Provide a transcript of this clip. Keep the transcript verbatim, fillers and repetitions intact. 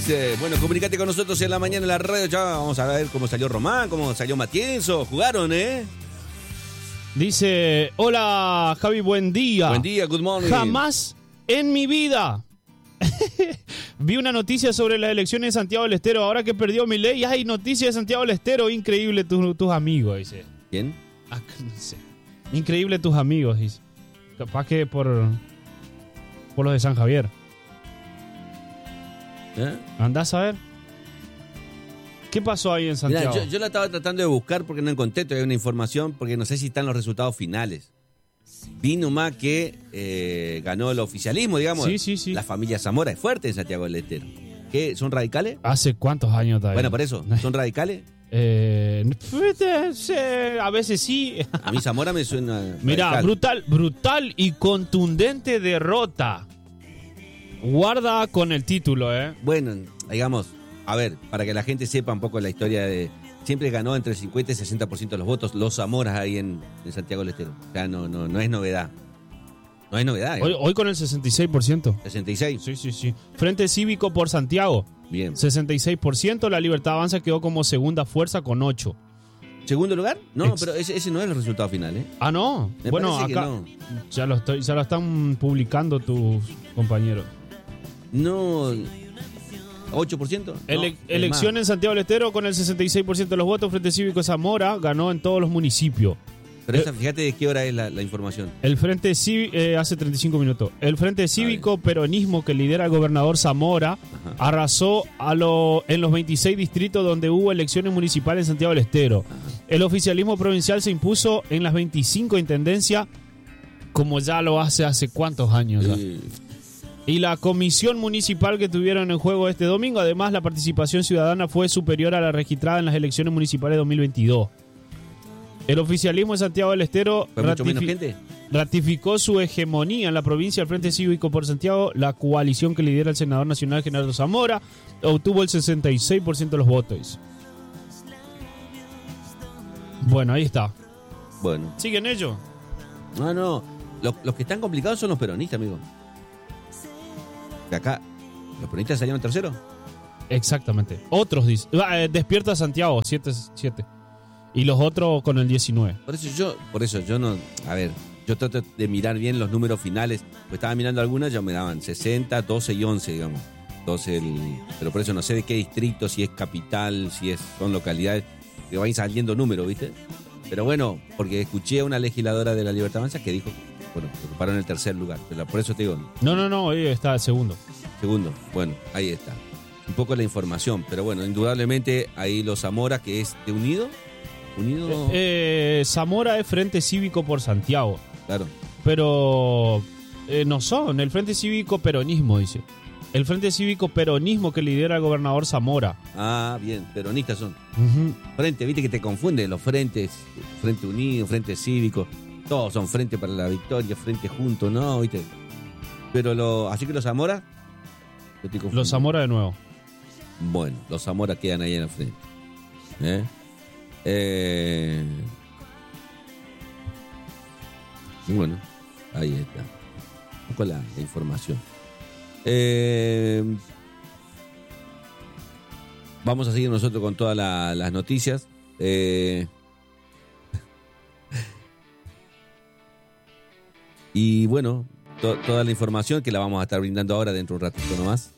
dice. Bueno, comunícate con nosotros en la mañana en la radio. Ya vamos a ver cómo salió Román, cómo salió Matienzo. Jugaron, ¿eh? Dice, hola Javi, buen día. Buen día, good morning. Jamás en mi vida vi una noticia sobre las elecciones de Santiago del Estero. Ahora que perdió Milei, hay noticias de Santiago del Estero. Increíble tu, tus amigos, dice. ¿Quién? Ah, no sé. Increíble tus amigos, dice. Capaz que por, por los de San Javier. ¿Eh? ¿Andás a ver? ¿Qué pasó ahí en Santiago? Mirá, yo, yo la estaba tratando de buscar porque no encontré todavía una información, porque no sé si están los resultados finales. Vi nomás que eh, ganó el oficialismo, digamos. Sí, sí, sí. La familia Zamora es fuerte en Santiago del Estero. ¿Qué? ¿Son radicales? ¿Hace cuántos años todavía? Bueno, por eso, ¿son radicales? Eh, a veces sí. A mí Zamora me suena Mirá, radical. brutal, brutal y contundente derrota. Guarda con el título, ¿eh? Bueno, digamos, a ver, para que la gente sepa un poco la historia de... Siempre ganó entre el cincuenta y sesenta por ciento de los votos los Zamoras ahí en, en Santiago del Estero. O sea, no, no, no es novedad. No es novedad. Hoy, hoy con el sesenta y seis por ciento. ¿sesenta y seis? Sí, sí, sí. Frente Cívico por Santiago. Bien. sesenta y seis por ciento. La Libertad Avanza quedó como segunda fuerza con ocho. ¿Segundo lugar? No, Ex- pero ese, ese no es el resultado final, ¿eh? Ah, no. Me bueno, parece que acá no. ya, lo estoy, ya lo están publicando tus compañeros. No... ¿ocho por ciento? No, Ele- es elección más. en Santiago del Estero con el sesenta y seis por ciento de los votos. Frente Cívico Zamora ganó en todos los municipios. Pero esta, fíjate de qué hora es la, la información. El Frente Cívico, eh, hace treinta y cinco minutos. El Frente Cívico Peronismo que lidera el gobernador Zamora Ajá. arrasó a lo, en los veintiséis distritos donde hubo elecciones municipales en Santiago del Estero. El oficialismo provincial se impuso en las veinticinco intendencias, como ya lo hace hace cuántos años. ya. Eh, Y la comisión municipal que tuvieron en juego este domingo, además la participación ciudadana fue superior a la registrada en las elecciones municipales de dos mil veintidós. El oficialismo de Santiago del Estero ¿Fue mucho menos ratifi- gente? ratificó su hegemonía en la provincia. El Frente Cívico por Santiago, la coalición que lidera el senador nacional Gerardo Zamora, obtuvo el sesenta y seis por ciento de los votos. Bueno, ahí está. Bueno. ¿Siguen ellos? No, no. Los, los que están complicados son los peronistas, amigo. De acá, ¿los peronistas salieron tercero? Exactamente. Otros dicen. Ah, eh, Despierta Santiago, siete siete. Y los otros con el diecinueve. Por eso yo, por eso yo no, a ver, yo trato de mirar bien los números finales. Pues estaba mirando algunas, ya me daban sesenta, doce y once, digamos. doce el, pero por eso no sé de qué distrito, si es capital, si es, son localidades, que van saliendo números, ¿viste? Pero bueno, porque escuché a una legisladora de la Libertad Avanza que dijo, bueno, que ocuparon el tercer lugar. Pero por eso te digo, No, no, no, ahí está el segundo. segundo, bueno, ahí está. Un poco la información, pero bueno, indudablemente ahí los Zamora, que es de Unido, Unido, Eh, eh, Zamora es Frente Cívico por Santiago. claro. Pero eh, no son. El Frente Cívico Peronismo, dice. El Frente Cívico Peronismo que lidera el gobernador Zamora. Ah, bien, peronistas son. Ujú. Frente, viste que te confunden los frentes, Frente Unido, Frente Cívico, todos son Frente para la Victoria, Frente Junto, ¿no? ¿Viste? Pero lo, así que los Zamora, yo te confundo. Los Zamora de nuevo. Bueno, los Zamora quedan ahí en el frente. ¿Eh? Eh... Y bueno, ahí está. Un poco la, la información. Eh... Vamos a seguir nosotros con todas la- las noticias. Eh... Y bueno, to- toda la información que la vamos a estar brindando ahora dentro de un ratito nomás.